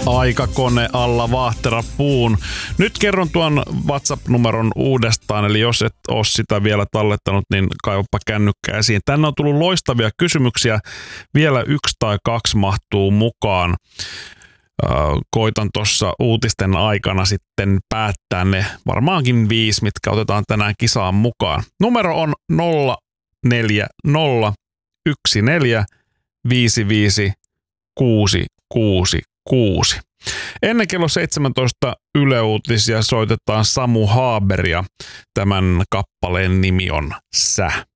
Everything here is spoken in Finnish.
Aikakone alla Vaahtera puun. Nyt kerron tuon WhatsApp-numeron uudestaan, eli jos et ole sitä vielä tallettanut, niin kaivapa kännykkä esiin. Tänne on tullut loistavia kysymyksiä. Vielä 1 tai 2 mahtuu mukaan. Koitan tuossa uutisten aikana sitten päättää ne varmaankin 5, mitkä otetaan tänään kisaan mukaan. Numero on 040 14 55 666. Ennen kello 17 Yle Uutisia soitetaan Samu Haaberia. Tämän kappaleen nimi on Sä.